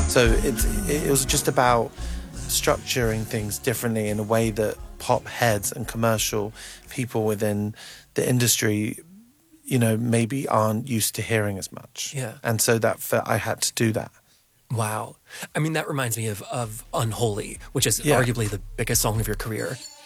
So it was just about structuring things differently in a way that pop heads and commercial people within the industry, maybe aren't used to hearing as much. Yeah. And so I had to do that. Wow. I mean, that reminds me of Unholy, which is Yeah. arguably the biggest song of your career.